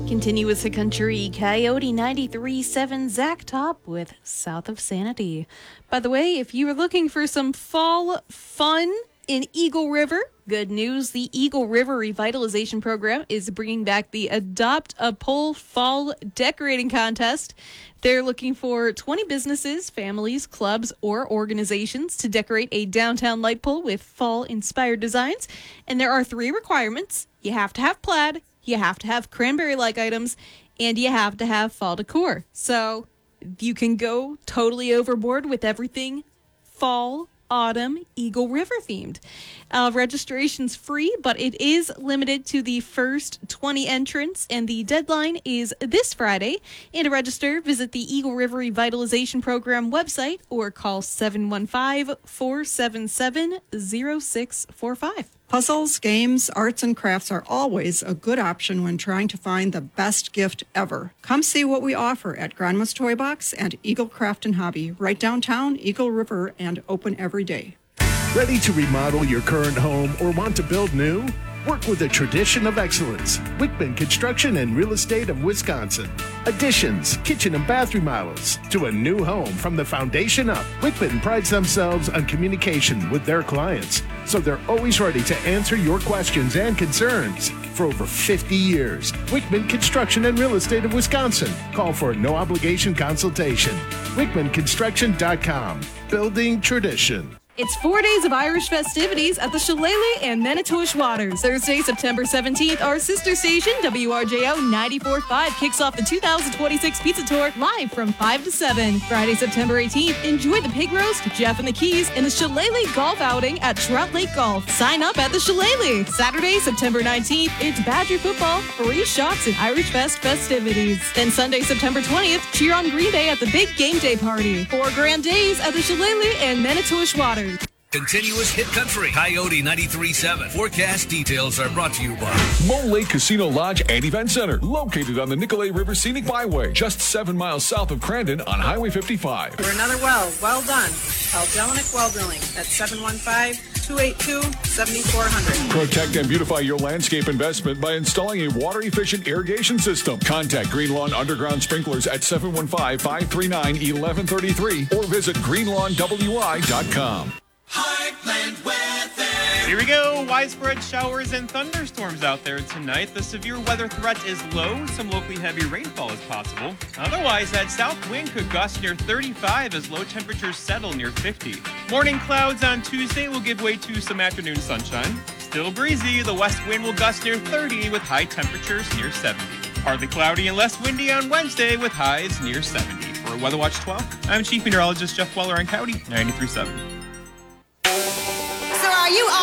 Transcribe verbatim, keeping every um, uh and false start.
Continuous to country, Coyote ninety-three point seven, Zach Top with South of Sanity. By the way, if you are looking for some fall fun in Eagle River, good news, the Eagle River Revitalization Program is bringing back the Adopt a Pole Fall Decorating Contest. They're looking for twenty businesses, families, clubs, or organizations to decorate a downtown light pole with fall-inspired designs. And there are three requirements. You have to have plaid, you have to have cranberry-like items, and you have to have fall decor. So you can go totally overboard with everything fall, autumn, Eagle River themed. Uh, registration's free, but it is limited to the first twenty entrants, and the deadline is this Friday. And to register, visit the Eagle River Revitalization Program website or call seven one five, four seven seven, zero six four five. Puzzles, games, arts, and crafts are always a good option when trying to find the best gift ever. Come see what we offer at Grandma's Toy Box and Eagle Craft and Hobby, right downtown, Eagle River, and open every day. Ready to remodel your current home or want to build new? Work with a tradition of excellence. Wickman Construction and Real Estate of Wisconsin. Additions, kitchen and bathroom models to a new home from the foundation up. Wickman prides themselves on communication with their clients, so they're always ready to answer your questions and concerns. For over fifty years, Wickman Construction and Real Estate of Wisconsin. Call for a no-obligation consultation. wickman construction dot com. Building tradition. It's four days of Irish festivities at the Shillelagh and Manitowish Waters. Thursday, September seventeenth, our sister station, W R J O ninety-four point five, kicks off the two thousand twenty-six Pizza Tour live from five to seven. Friday, September eighteenth, enjoy the pig roast, Jeff and the Keys, and the Shillelagh Golf Outing at Trout Lake Golf. Sign up at the Shillelagh. Saturday, September nineteenth, it's Badger football, free shots, and Irish Fest festivities. Then Sunday, September twentieth, cheer on Green Day at the Big Game Day Party. Four grand days at the Shillelagh and Manitowish Waters. Continuous Hit Country, Coyote ninety-three point seven. Forecast details are brought to you by Mole Lake Casino Lodge and Event Center, located on the Nicolet River Scenic Byway, just seven miles south of Crandon on Highway fifty-five. For another well, well done. Call Jelinek Well Drilling at seven one five, two eight two, seven four zero zero. Protect and beautify your landscape investment by installing a water-efficient irrigation system. Contact Green Lawn Underground Sprinklers at seven one five, five three nine, one one three three or visit green lawn w i dot com. Heartland weather. Here we go. Widespread showers and thunderstorms out there tonight. The severe weather threat is low. Some locally heavy rainfall is possible. Otherwise, that south wind could gust near thirty-five as low temperatures settle near fifty. Morning clouds on Tuesday will give way to some afternoon sunshine. Still breezy. The west wind will gust near thirty with high temperatures near seventy. Partly cloudy and less windy on Wednesday with highs near seventy. For Weather Watch twelve, I'm Chief Meteorologist Jeff Weller on Coyote ninety-three point seven. So are you